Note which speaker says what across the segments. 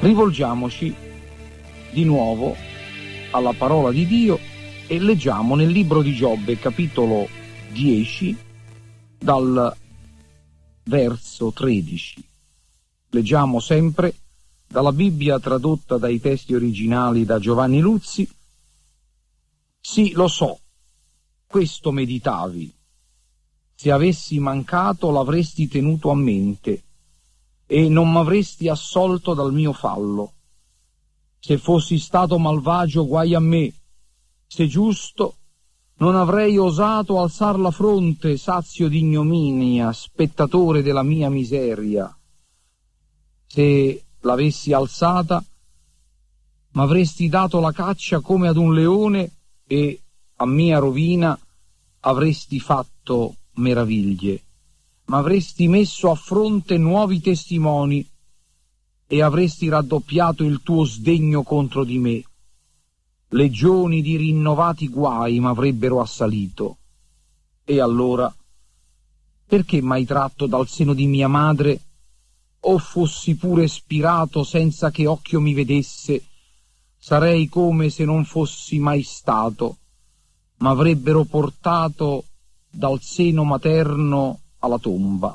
Speaker 1: Rivolgiamoci di nuovo alla parola di Dio e leggiamo nel libro di Giobbe, capitolo 10, dal verso 13. Leggiamo sempre dalla Bibbia tradotta dai testi originali da Giovanni Luzzi. Sì, lo so, questo meditavi. Se avessi mancato l'avresti tenuto a mente e non m'avresti assolto dal mio fallo. Se fossi stato malvagio, guai a me. Se giusto, non avrei osato alzar la fronte, sazio di ignominia, spettatore della mia miseria. Se l'avessi alzata, m'avresti dato la caccia come ad un leone e, a mia rovina, avresti fatto meraviglie. M'avresti messo a fronte nuovi testimoni e avresti raddoppiato il tuo sdegno contro di me. Legioni di rinnovati guai m'avrebbero assalito. E allora, perché m'hai tratto dal seno di mia madre? O fossi pure spirato senza che occhio mi vedesse, sarei come se non fossi mai stato. M'avrebbero portato dal seno materno alla tomba.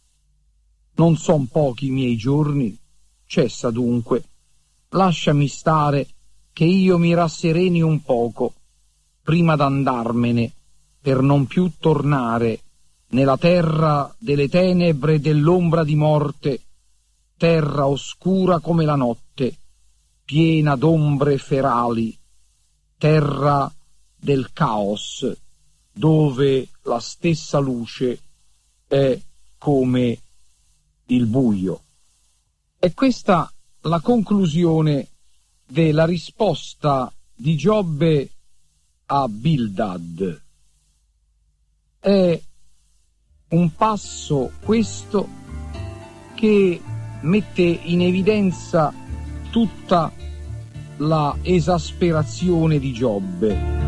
Speaker 1: Non son pochi i miei giorni, cessa dunque, lasciami stare che io mi rassereni un poco, prima d'andarmene, per non più tornare nella terra delle tenebre e dell'ombra di morte, terra oscura come la notte, piena d'ombre ferali, terra del caos, dove la stessa luce è come il buio. È questa la conclusione della risposta di Giobbe a Bildad. È un passo questo che mette in evidenza tutta la esasperazione di Giobbe.